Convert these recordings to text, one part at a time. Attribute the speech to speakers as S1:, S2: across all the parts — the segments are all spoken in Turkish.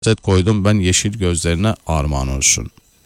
S1: koydum ben yeşil gözlerine armağan olsun.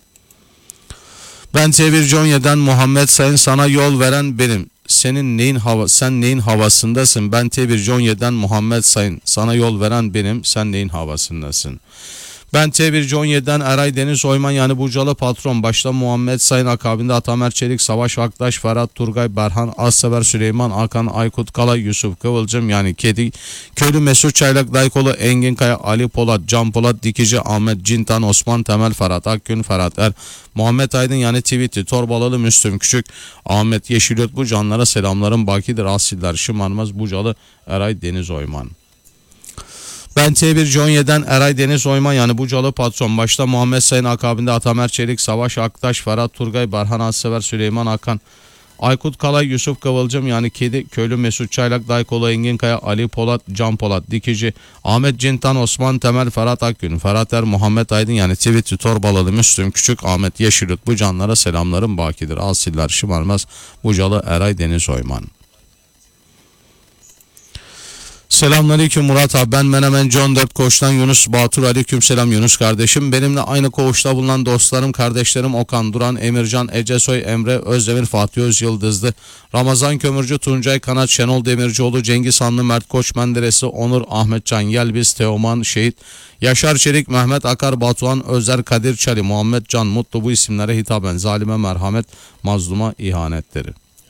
S1: Ben T1 Conya'dan Muhammed Sayın, sana yol veren benim. Sen neyin havasındasın? Ben T1 Conya'dan Muhammed Sayın, sana yol veren benim. Sen neyin havasındasın? Ben T1 Conya'dan Eray Deniz Oyman yani Burcalı patron. Başta Muhammed Sayın, akabinde Atamer Çelik, Savaş Aktaş, Ferhat Turgay, Berhan Azsever, Süleyman Akan, Aykut Kala, Yusuf Kıvılcım yani Kedi, Köylü Mesut Çaylak, Daykolu, Engin Kaya, Ali Polat, Can Polat, Dikici, Ahmet Cintan, Osman Temel, Ferhat Akgün, Ferhat Er, Muhammed Aydın yani Tweety, Torbalılı Müslüm Küçük, Ahmet Yeşilyurt, bu canlara selamlarım bakidir. Asiller şımarmaz Bucalı Eray Deniz Oyman. Ben T1 Conya'dan Eray Deniz Oyman yani Bucalı patron. Başta Muhammed Sayın, akabinde Atamer Çelik, Savaş Aktaş, Ferhat Turgay, Berhan Azsever, Süleyman Akan, Aykut Kalay, Yusuf Kıvılcım yani Kedi, Köylü Mesut Çaylak, Daykolu, Engin Kaya, Ali Polat, Can Polat, Dikici, Ahmet Cintan, Osman Temel, Ferhat Akgün, Ferhat Er, Muhammed Aydın yani Tweety, Torbalılı Müslüm Küçük, Ahmet Yeşilyurt, bu canlara selamlarım bakidir. Asiller şımarmaz Bucalı Eray Deniz Oyman. Selamünaleyküm Murat abi, ben Menemen John 4 Koç'tan Yunus Batur. Aleykümselam Yunus kardeşim. Benimle aynı koğuşta bulunan dostlarım, kardeşlerim Okan Duran, Emircan, Ecesoy, Emre Özdemir, Fatih Özyıldızlı, Ramazan Kömürcü, Tuncay Kanat, Şenol Demircioğlu, Cengiz Hanlı, Mert Koç Menderesli, Onur, Ahmetcan Yelbiz, Teoman Şehit, Yaşar Çelik, Mehmet Akar, Batuhan Özer, Kadir Çali, Muhammed Can Mutlu, bu isimlere hitaben zalime merhamet, mazluma ihanetleri.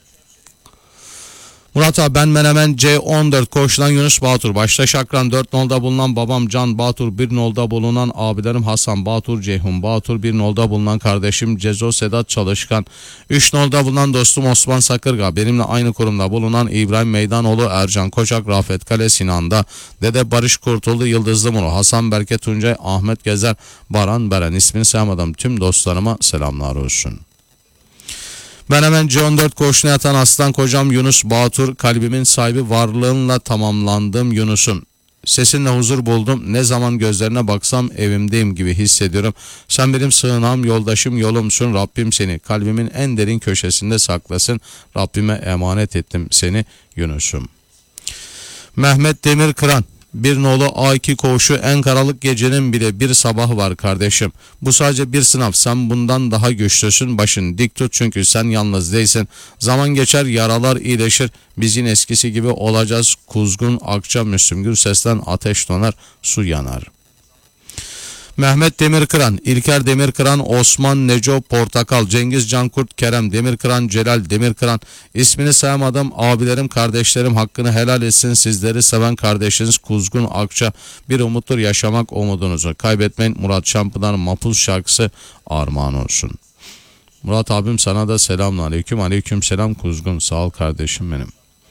S1: Murat abi, ben Menemen C14 Koç'tan Yunus Batur. Başta Şakran 4 nolda bulunan babam Can Batur, 1 nolda bulunan abilerim Hasan Batur, Ceyhun Batur, 1 nolda bulunan kardeşim Cezo Sedat Çalışkan, 3 nolda bulunan dostum Osman Sakırga, benimle aynı kurumda bulunan İbrahim Meydanoğlu, Ercan Koçak, Rafet Kale, Sinan'da, Dede Barış Kurtuldu, Yıldızlı Muru, Hasan Berke Tuncay, Ahmet Gezer, Baran Beren, ismini sayamadım tüm dostlarıma selamlar olsun. Ben hemen C14 koğuşuna yatan aslan kocam Yunus Batur, kalbimin sahibi, varlığınla tamamlandım Yunus'um. Sesinle huzur buldum, ne zaman gözlerine baksam evimdeyim gibi hissediyorum. Sen benim sığınağım, yoldaşım, yolumsun. Rabbim seni kalbimin en derin köşesinde saklasın. Rabbime emanet ettim seni Yunus'um. Mehmet Demir Kıran, bir nolu A2 koğuşu, en karanlık gecenin bile bir sabah var kardeşim. Bu sadece bir sınav, sen bundan daha güçlüsün, başın dik tut çünkü sen yalnız değilsin. Zaman geçer, yaralar iyileşir, biz yine eskisi gibi olacağız. Kuzgun Akça, Müslüm Gürses'ten ateş donar, su yanar. Mehmet Demirkıran, İlker Demirkıran, Osman Neco Portakal, Cengiz Cankurt, Kerem Demirkıran, Celal Demirkıran, ismini sayamadım abilerim, kardeşlerim, hakkını helal etsin, sizleri seven kardeşiniz Kuzgun Akça. Bir umuttur, yaşamak umudunuzu kaybetmeyin. Murat Şampınar Mapuz şarkısı armağan olsun. Murat abim, sana da selamünaleyküm. Aleykümselam Kuzgun, sağ ol kardeşim benim.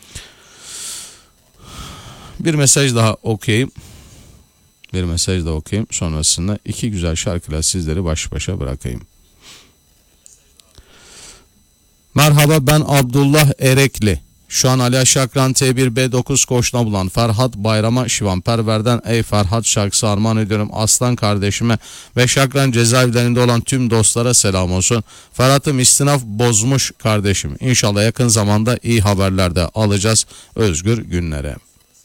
S1: Bir mesaj daha okuyayım. Sonrasında iki güzel şarkıyla sizleri baş başa bırakayım. Merhaba, ben Abdullah Erekli. Şu an Ali Şakran T1B9 koşuna bulan Ferhat Bayram'a Şivan Perver'den Ey Ferhat şarkısı armağan ediyorum. Aslan kardeşime ve Şakran cezaevlerinde olan tüm dostlara selam olsun. Ferhat'ım istinaf bozmuş kardeşim. İnşallah yakın zamanda iyi haberlerde alacağız özgür günlere.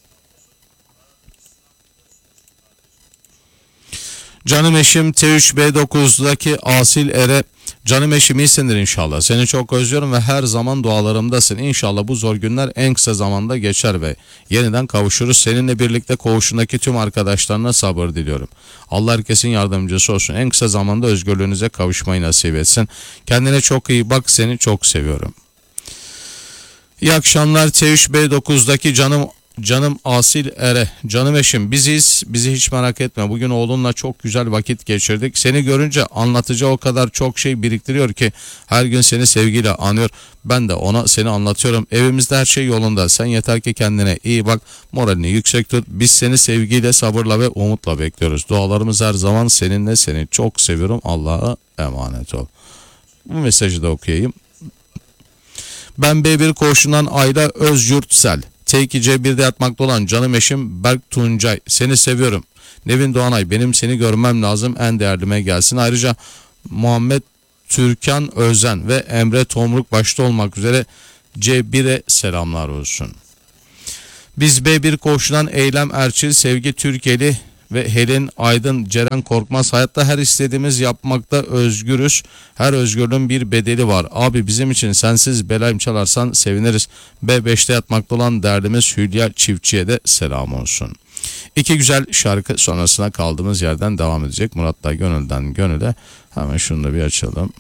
S1: Canım eşim T3B9'daki Asil Ere, canım eşim iyisindir inşallah. Seni çok özlüyorum ve her zaman dualarımdasın. İnşallah bu zor günler en kısa zamanda geçer ve yeniden kavuşuruz. Seninle birlikte koğuşundaki tüm arkadaşlarına sabır diliyorum. Allah herkesin yardımcısı olsun. En kısa zamanda özgürlüğünüze kavuşmayı nasip etsin. Kendine çok iyi bak, seni çok seviyorum. İyi akşamlar T3B9'daki Canım Asil Ere, canım eşim biziz, bizi hiç merak etme. Bugün oğlunla çok güzel vakit geçirdik. Seni görünce anlatacağı o kadar çok şey biriktiriyor ki her gün seni sevgiyle anıyor. Ben de ona seni anlatıyorum. Evimizde her şey yolunda. Sen yeter ki kendine iyi bak, moralini yüksek tut. Biz seni sevgiyle, sabırla ve umutla bekliyoruz. Dualarımız her zaman seninle, seni çok seviyorum. Allah'a emanet ol. Bu mesajı da okuyayım. Ben B1 koğuşundan Ayla Özyurtsel. T2C1'de yatmakta olan canım eşim Berk Tuncay. Seni seviyorum. Nevin Doğanay, benim seni görmem lazım, en değerlime gelsin. Ayrıca Muhammed Türkan Özen ve Emre Tomruk başta olmak üzere C1'e selamlar olsun. Biz B1 koğuşundan Eylem Erçil, Sevgi Türkeli, ve Helin Aydın, Ceren Korkmaz. Hayatta her istediğimiz yapmakta özgürüz. Her özgürlüğün bir bedeli var. Abi bizim için sensiz belayım çalarsan seviniriz. B5'te yatmakta olan derdimiz Hülya Çiftçi'ye de selam olsun. İki güzel şarkı sonrasına kaldığımız yerden devam edecek. Murat da gönülden gönüle. Hemen şunu da bir açalım.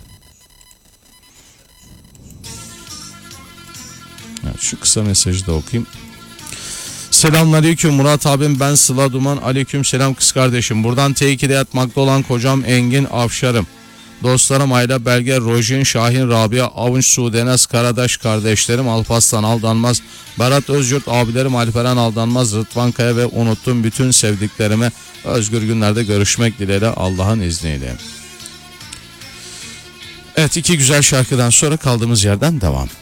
S1: Evet, şu kısa mesajı da okuyayım. Selamünaleyküm Murat abim, ben Sıla Duman. Aleyküm selam kız kardeşim. Buradan T2'de yatmakta olan kocam Engin Afşar'ım. Dostlarım Ayla, Belge, Rojin, Şahin, Rabia, Avunç, Sudenaz, Karadaş kardeşlerim Alparslan Aldanmaz, Berat Özyurt, abilerim Alperen Aldanmaz, Rıdvan Kaya ve unuttuğum bütün sevdiklerime özgür günlerde görüşmek dileğiyle Allah'ın izniyle. Evet, iki güzel şarkıdan sonra kaldığımız yerden devam.